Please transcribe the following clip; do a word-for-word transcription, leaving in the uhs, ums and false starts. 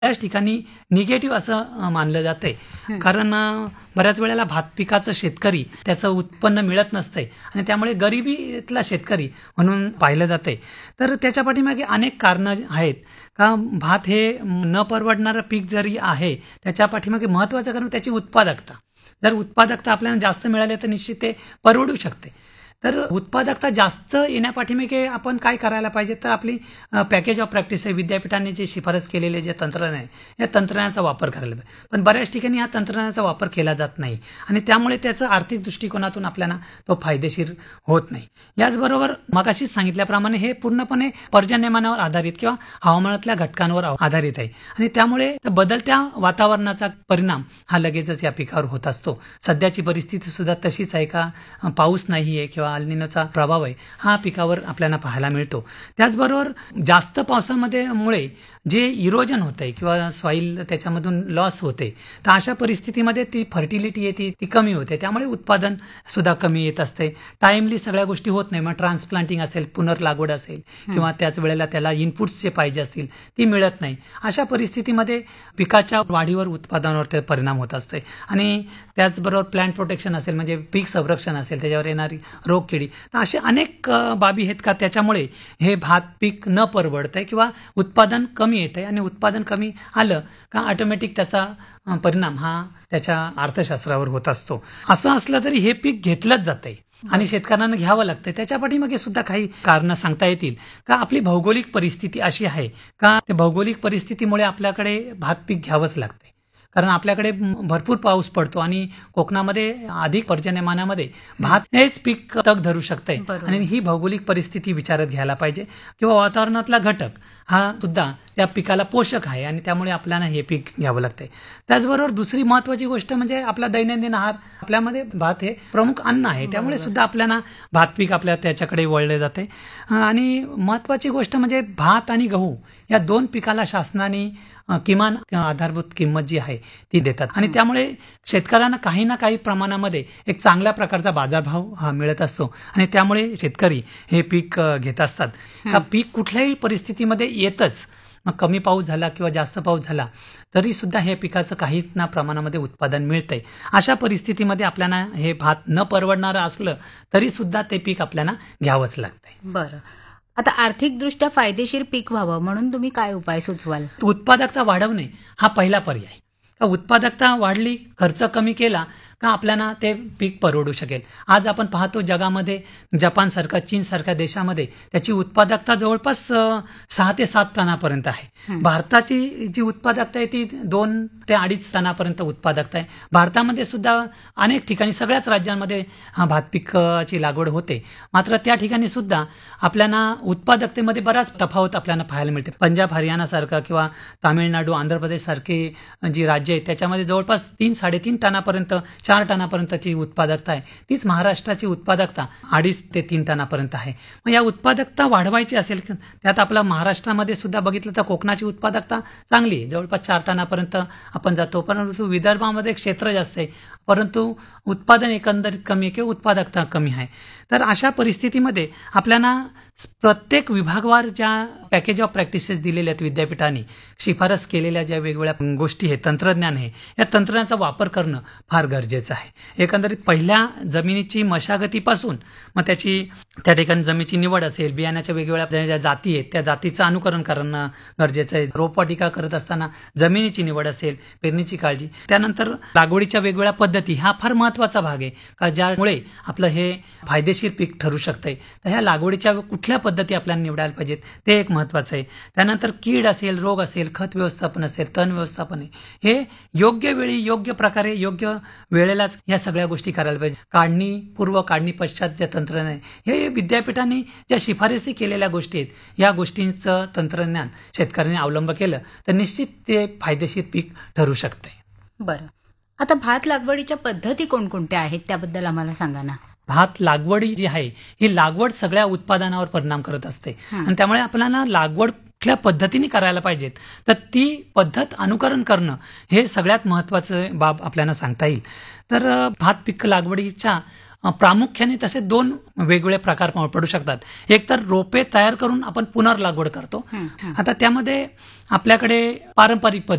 त्याच ठिकाणी निगेटिव्ह असं अ, मानलं जातंय. कारण अ, बऱ्याच वेळेला भात पिकाचं शेतकरी त्याचं उत्पन्न मिळत नसतंय आणि त्यामुळे गरिबीतला शेतकरी म्हणून पाहिलं जातंय. तर त्याच्या पाठीमागे अनेक कारणं आहेत का भात हे न परवडणारं पीक जरी आहे, त्याच्या पाठीमागे महत्त्वाचं कारण त्याची उत्पादकता. जर उत्पादकता आपल्याला जास्त मिळाली तर निश्चित ते परवडू शकते. तर उत्पादकता जास्त येण्यापाठीमागे आपण काय करायला पाहिजे तर आपली अ, पॅकेज ऑफ प्रॅक्टिस आहे विद्यापीठाने जे शिफारस केलेले जे तंत्रज्ञान आहे, या तंत्रज्ञानाचा वापर करायला पाहिजे. पण बऱ्याच ठिकाणी या तंत्रज्ञानाचा वापर केला जात नाही आणि त्यामुळे त्याचं आर्थिक दृष्टिकोनातून आपल्याला तो फायदेशीर होत नाही. याचबरोबर मगाशीच सांगितल्याप्रमाणे हे पूर्णपणे पर्जन्यमानावर आधारित किंवा हवामानातल्या घटकांवर आधारित आहे आणि त्यामुळे बदलत्या वातावरणाचा परिणाम हा लगेचच या पिकावर होत असतो. सध्याची परिस्थिती सुद्धा तशीच आहे का अ, पाऊस नाही आहे किंवा अल निनोचा प्रभाव आहे हा पिकावर आपल्याला पाहायला मिळतो. त्याचबरोबर जास्त पावसामध्ये मुळे जे इरोजन होतंय किंवा सॉईल त्याच्यामधून लॉस होते, तर अशा परिस्थितीमध्ये ती फर्टिलिटी आहे ती ती कमी होते. त्यामुळे उत्पादन सुद्धा कमी येत असते. टाइमली सगळ्या गोष्टी होत नाही. मग ट्रान्सप्लांटिंग असेल, पुनर्लागवड असेल किंवा त्याच वेळेला त्याला इनपुट्स जे पाहिजे असतील ती मिळत नाही. अशा परिस्थितीमध्ये पिकाच्या वाढीवर उत्पादनावर ते परिणाम होत असते आणि त्याचबरोबर प्लांट प्रोटेक्शन असेल म्हणजे पीक संरक्षण असेल, त्याच्यावर येणारी रोगकिडी, तर असे अनेक अ, बाबी आहेत का त्याच्यामुळे हे भात पीक न परवडतंय किंवा उत्पादन कमी येतंय आणि उत्पादन कमी आलं का ऑटोमॅटिक त्याचा अ, परिणाम हा त्याच्या अर्थशास्त्रावर होत असतो. असं असलं तरी हे पीक घेतलंच जातंय आणि शेतकऱ्यांना घ्यावं लागतंय. त्याच्या पाठीमागे सुद्धा काही कारणं सांगता येतील का आपली भौगोलिक परिस्थिती अशी आहे का त्या भौगोलिक परिस्थितीमुळे आपल्याकडे भात पीक घ्यावंच लागतंय. कारण आपल्याकडे भरपूर पाऊस पडतो आणि कोकणामध्ये अधिक पर्जन्यमानामध्ये भात हेच पीक तग धरू शकतंय आणि ही भौगोलिक परिस्थिती विचारात घ्यायला पाहिजे किंवा वातावरणातला घटक हा सुद्धा त्या पिकाला पोषक आहे आणि त्यामुळे आपल्याला हे पीक घ्यावं लागतंय. त्याचबरोबर दुसरी महत्त्वाची गोष्ट म्हणजे आपला दैनंदिन आहार. आपल्यामध्ये भात हे प्रमुख अन्न आहे, त्यामुळे सुद्धा आपल्याला भात पीक आपल्या त्याच्याकडे वळले जाते. आणि महत्त्वाची गोष्ट म्हणजे भात आणि गहू या दोन पिकाला शासनाने अ, किमान आधारभूत किंमत जी आहे ती देतात आणि त्यामुळे शेतकऱ्यांना काही ना काही प्रमाणामध्ये एक चांगल्या प्रकारचा बाजारभाव हा मिळत असतो आणि त्यामुळे शेतकरी हे पीक अ, घेत असतात. हा पीक कुठल्याही परिस्थितीमध्ये येतच. मग कमी पाऊस झाला किंवा जास्त पाऊस झाला तरी सुद्धा हे पिकाचं काही ना प्रमाणामध्ये उत्पादन मिळतंय. अशा परिस्थितीमध्ये आपल्याला हे भात न परवडणारं असलं तरी सुद्धा ते पीक आपल्याला घ्यावंच लागतंय. बरं. आता आर्थिकदृष्ट्या फायदेशीर पीक व्हावं म्हणून तुम्ही काय उपाय सुचवाल? उत्पादकता वाढवणे हा पहिला पर्याय. का उत्पादकता वाढली, खर्च कमी केला का आपल्याला ते पीक परवडू शकेल. आज आपण पाहतो जगामध्ये जपानसारखा, चीनसारख्या देशामध्ये त्याची उत्पादकता जवळपास अ, सहा ते सात टनापर्यंत आहे. भारताची जी उत्पादकता आहे ती दोन ते अडीच टनापर्यंत उत्पादकता आहे. भारतामध्ये सुद्धा अनेक ठिकाणी सगळ्याच राज्यांमध्ये हा भात पिकाची लागवड होते. मात्र त्या ठिकाणी सुद्धा आपल्याला उत्पादकतेमध्ये बराच तफावत आपल्याला पाहायला मिळते. पंजाब, हरियाणासारखा किंवा तामिळनाडू, आंध्र प्रदेशसारखी जी राज्य आहेत त्याच्यामध्ये जवळपास तीन साडेतीन टनापर्यंत चार टनापर्यंतची उत्पादकता आहे. तीच महाराष्ट्राची उत्पादकता अडीच ते तीन टनापर्यंत आहे. मग या उत्पादकता वाढवायची असेल त्यात आपला महाराष्ट्रामध्ये सुद्धा बघितलं तर कोकणाची उत्पादकता चांगली आहे. जवळपास चार टनापर्यंत आपण जातो. परंतु विदर्भामध्ये क्षेत्र जास्त आहे परंतु उत्पादन एकंदरीत कमी आहे किंवा उत्पादकता कमी आहे. तर अशा परिस्थितीमध्ये आपल्याला प्रत्येक विभागवार ज्या पॅकेज ऑफ प्रॅक्टिसेस दिलेल्या आहेत विद्यापीठाने शिफारस केलेल्या ज्या वेगवेगळ्या गोष्टी आहेत, तंत्रज्ञान आहे, या तंत्रज्ञानाचा वापर करणं फार गरजेचं आहे. एकंदरीत पहिल्या जमिनीची मशागतीपासून मग त्याची त्या ठिकाणी जमिनीची निवड असेल, बियाण्याच्या वेगवेगळ्या ज्या जाती आहेत त्या जातीचं अनुकरण करणं गरजेचं आहे. रोपवाटिका करत असताना जमिनीची निवड असेल, पेरणीची काळजी, त्यानंतर लागवडीच्या वेगवेगळ्या पद्धती हा फार महत्त्वाचा भाग आहे का ज्यामुळे आपलं हे फायदेशीर पीक ठरू शकतंय. तर ह्या लागवडीच्या कुठल्या पद्धती आपल्याला निवडायला पाहिजेत ते एक महत्त्वाचं आहे. त्यानंतर कीड असेल, रोग असेल, खत व्यवस्थापन असेल, तण व्यवस्थापन आहे, हे योग्य वेळी योग्य प्रकारे योग्य वेळेलाच ह्या सगळ्या गोष्टी करायला पाहिजे. काढणी पूर्व, काढणी पश्चात जे तंत्रज्ञान आहे हे विद्यापीठाने ज्या शिफारसी केलेल्या गोष्टी आहेत या गोष्टींचं तंत्रज्ञान शेतकऱ्यांनी अवलंब केलं तर निश्चित ते फायदेशीर पीक ठरू शकतंय. बरं. आता भात लागवडीच्या पद्धती कोणकोणत्या आहेत त्याबद्दल आम्हाला सांगा ना. भात लागवडी जी आहे ही लागवड सगळ्या उत्पादनावर परिणाम करत असते आणि त्यामुळे आपल्याला लागवड कुठल्या पद्धतीने करायला पाहिजेत तर ती पद्धत अनुकरण करणं हे सगळ्यात महत्त्वाचं बाब आपल्याला सांगता येईल. तर भात पीक लागवडीच्या अ, प्रामुख्याने तसे दोन वेगवेगळे प्रकार पडू शकतात. एक तर रोपे तयार करून आपण पुनर्लागवड करतो. हं, हं. आता त्यामध्ये आपल्याकडे पारंपरिक